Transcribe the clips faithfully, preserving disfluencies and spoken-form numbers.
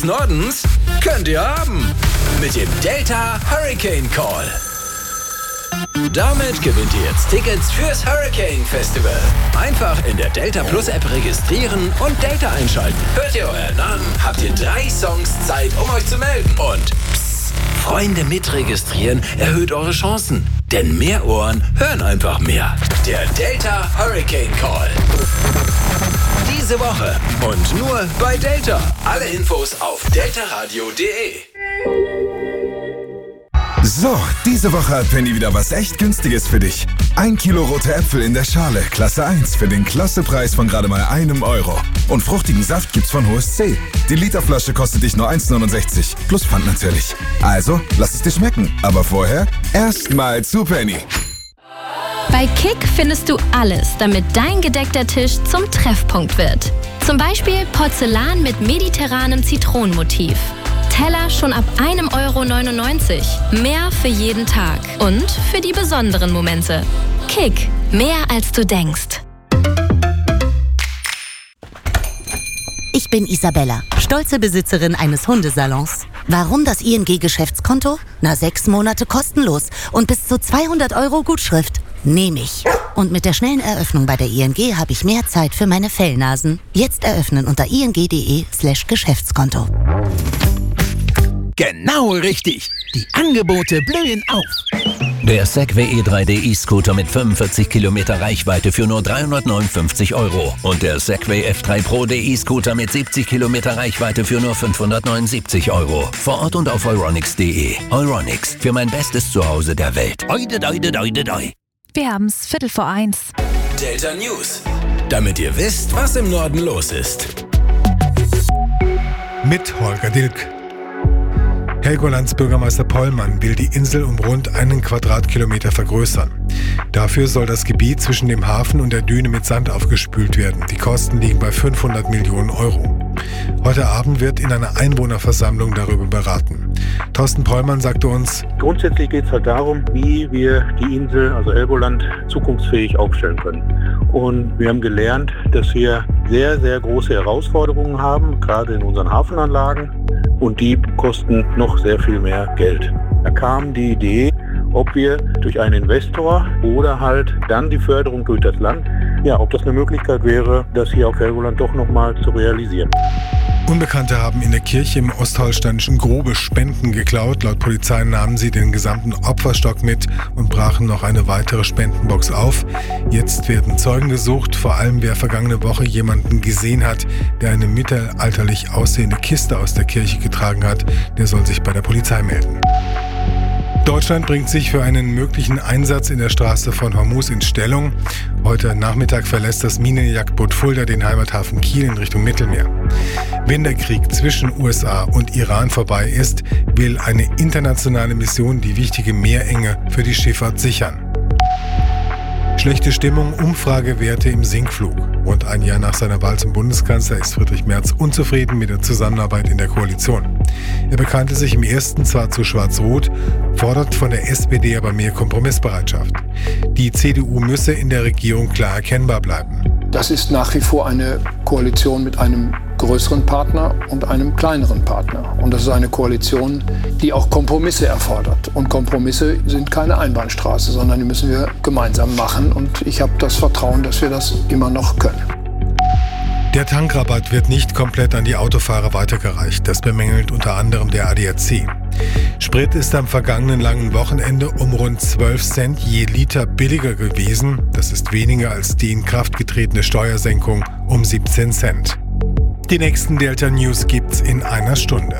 Nordens könnt ihr haben. Mit dem Delta Hurricane Call. Damit gewinnt ihr jetzt Tickets fürs Hurricane Festival. Einfach in der Delta Plus App registrieren und Delta einschalten. Hört ihr euren Namen, habt ihr drei Songs Zeit, um euch zu melden. Und psst, Freunde mitregistrieren erhöht eure Chancen. Denn mehr Ohren hören einfach mehr. Der Delta Hurricane Call. Diese Woche und nur bei Delta. Alle Infos auf deltaradio punkt de. So, diese Woche hat Penny wieder was echt Günstiges für dich. Ein Kilo rote Äpfel in der Schale, Klasse eins, für den Klassepreis von gerade mal einem Euro. Und fruchtigen Saft gibt's von H O S C. Die Literflasche kostet dich nur eins neunundsechzig, plus Pfand natürlich. Also, lass es dir schmecken. Aber vorher erstmal zu Penny. Bei Kick findest du alles, damit dein gedeckter Tisch zum Treffpunkt wird. Zum Beispiel Porzellan mit mediterranem Zitronenmotiv. Teller schon ab einem Euro neunundneunzig. Mehr für jeden Tag und für die besonderen Momente. Kick, mehr als du denkst. Ich bin Isabella, stolze Besitzerin eines Hundesalons. Warum das I N G-Geschäftskonto? Na, sechs Monate kostenlos und bis zu zweihundert Euro Gutschrift. Nehme ich. Und mit der schnellen Eröffnung bei der I N G habe ich mehr Zeit für meine Fellnasen. Jetzt eröffnen unter ing.de slash Geschäftskonto. Genau richtig. Die Angebote blühen auf. Der Segway E drei D E-Scooter mit fünfundvierzig Kilometer Reichweite für nur dreihundertneunundfünfzig Euro. Und der Segway F drei Pro D E-Scooter mit siebzig Kilometer Reichweite für nur fünfhundertneunundsiebzig Euro. Vor Ort und auf euronics punkt de. Euronics, für mein bestes Zuhause der Welt. Oide, oide, oide, oide. Wir haben's Viertel vor eins. Delta News. Damit ihr wisst, was im Norden los ist. Mit Holger Dilk. Helgolands Bürgermeister Pollmann will die Insel um rund einen Quadratkilometer vergrößern. Dafür soll das Gebiet zwischen dem Hafen und der Düne mit Sand aufgespült werden. Die Kosten liegen bei fünfhundert Millionen Euro. Heute Abend wird in einer Einwohnerversammlung darüber beraten. Thorsten Pollmann sagte uns: Grundsätzlich geht es halt darum, wie wir die Insel, also Helgoland, zukunftsfähig aufstellen können. Und wir haben gelernt, dass wir sehr, sehr große Herausforderungen haben, gerade in unseren Hafenanlagen. Und die kosten noch sehr viel mehr Geld. Da kam die Idee, ob wir durch einen Investor oder halt dann die Förderung durch das Land, ja, ob das eine Möglichkeit wäre, das hier auf Helgoland doch nochmal zu realisieren. Unbekannte haben in der Kirche im Ostholsteinischen Grube Spenden geklaut. Laut Polizei nahmen sie den gesamten Opferstock mit und brachen noch eine weitere Spendenbox auf. Jetzt werden Zeugen gesucht, vor allem wer vergangene Woche jemanden gesehen hat, der eine mittelalterlich aussehende Kiste aus der Kirche getragen hat. Der soll sich bei der Polizei melden. Deutschland bringt sich für einen möglichen Einsatz in der Straße von Hormuz in Stellung. Heute Nachmittag verlässt das Minenjagdboot Fulda den Heimathafen Kiel in Richtung Mittelmeer. Wenn der Krieg zwischen U S A und Iran vorbei ist, will eine internationale Mission die wichtige Meerenge für die Schifffahrt sichern. Schlechte Stimmung, Umfragewerte im Sinkflug. Rund ein Jahr nach seiner Wahl zum Bundeskanzler ist Friedrich Merz unzufrieden mit der Zusammenarbeit in der Koalition. Er bekannte sich im ersten zwar zu Schwarz-Rot, fordert von der S P D aber mehr Kompromissbereitschaft. Die C D U müsse in der Regierung klar erkennbar bleiben. Das ist nach wie vor eine Koalition mit einem größeren Partner und einem kleineren Partner. Und das ist eine Koalition, die auch Kompromisse erfordert. Und Kompromisse sind keine Einbahnstraße, sondern die müssen wir gemeinsam machen. Und ich habe das Vertrauen, dass wir das immer noch können. Der Tankrabatt wird nicht komplett an die Autofahrer weitergereicht. Das bemängelt unter anderem der A D A C. Sprit ist am vergangenen langen Wochenende um rund zwölf Cent je Liter billiger gewesen. Das ist weniger als die in Kraft getretene Steuersenkung um siebzehn Cent. Die nächsten Delta News gibt's in einer Stunde.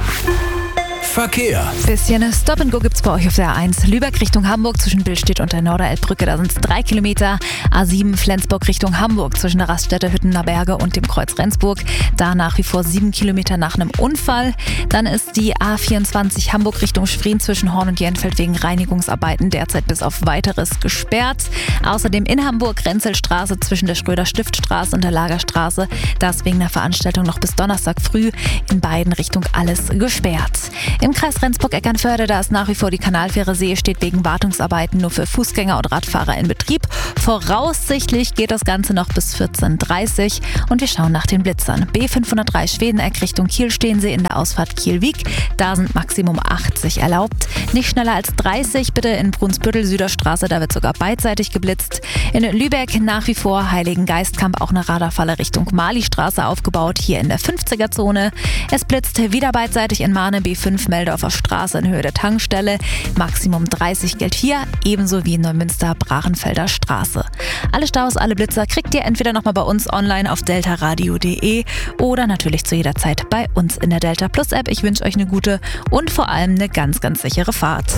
Verkehr. Bisschen Stop-and-Go gibt's bei euch auf der A eins. Lübeck Richtung Hamburg zwischen Billstedt und der Norderelbbrücke, da sind es drei Kilometer. A sieben Flensburg Richtung Hamburg zwischen der Raststätte Hüttener Berge und dem Kreuz Rendsburg. Da nach wie vor sieben Kilometer nach einem Unfall. Dann ist die A vierundzwanzig Hamburg Richtung Schwerin zwischen Horn und Jenfeld wegen Reinigungsarbeiten derzeit bis auf Weiteres gesperrt. Außerdem in Hamburg Renzelstraße zwischen der Schröder-Stiftstraße und der Lagerstraße. Da ist wegen der Veranstaltung noch bis Donnerstag früh in beiden Richtungen alles gesperrt. Im Kreis Rendsburg-Eckernförde, da ist nach wie vor die Kanalfähre See, steht wegen Wartungsarbeiten nur für Fußgänger und Radfahrer in Betrieb. Voraussichtlich geht das Ganze noch bis vierzehn Uhr dreißig und wir schauen nach den Blitzern. B fünfhundertdrei Schwedeneck Richtung Kiel stehen Sie in der Ausfahrt Kiel-Wiek. Da sind Maximum achtzig erlaubt. Nicht schneller als dreißig bitte in Brunsbüttel Süderstraße, da wird sogar beidseitig geblitzt. In Lübeck nach wie vor Heiligengeistkamp, auch eine Radarfalle Richtung Malistraße aufgebaut, hier in der fünfziger-Zone. Es blitzt wieder beidseitig in Mahne B fünf Meldorfer Straße in Höhe der Tankstelle. Maximum dreißig gilt hier, ebenso wie in Neumünster Brachenfelder Straße. Alle Staus, alle Blitzer kriegt ihr entweder nochmal bei uns online auf deltaradio punkt de oder natürlich zu jeder Zeit bei uns in der Delta Plus App. Ich wünsche euch eine gute und vor allem eine ganz, ganz sichere Fahrt.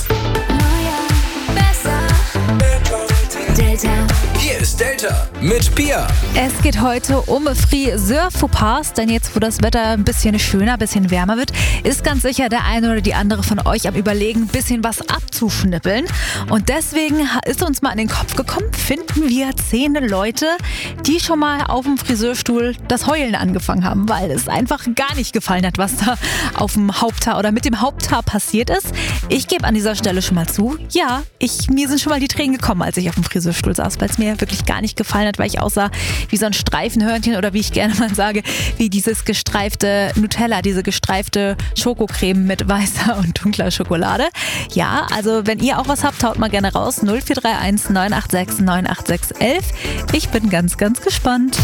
Delta. Hier ist Delta mit Pia. Es geht heute um Friseur-Fauxpas, denn jetzt, wo das Wetter ein bisschen schöner, ein bisschen wärmer wird, ist ganz sicher der eine oder die andere von euch am Überlegen, ein bisschen was abzuschnippeln. Und deswegen ist uns mal in den Kopf gekommen, finden wir zehn Leute, die schon mal auf dem Friseurstuhl das Heulen angefangen haben, weil es einfach gar nicht gefallen hat, was da auf dem Haupthaar oder mit dem Haupthaar passiert ist. Ich gebe an dieser Stelle schon mal zu, ja, ich, mir sind schon mal die Tränen gekommen, als ich auf dem Friseurstuhl saß, weil es mir wirklich gar nicht gefallen hat, weil ich aussah wie so ein Streifenhörnchen oder wie ich gerne mal sage, wie dieses gestreifte Nutella, diese gestreifte Schokocreme mit weißer und dunkler Schokolade. Ja, also wenn ihr auch was habt, haut mal gerne raus. null vier drei eins neun acht sechs neun acht sechs eins eins. Ich bin ganz, ganz gespannt.